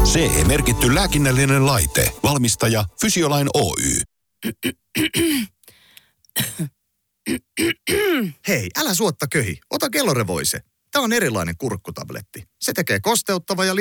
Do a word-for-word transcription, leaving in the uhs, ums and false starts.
C E-merkitty lääkinnällinen laite. Valmistaja Fysiolain Oy. Hei, älä suotta köhi. Ota Kellorevoise. Tämä on erilainen kurkkutabletti. Se tekee kosteuttava ja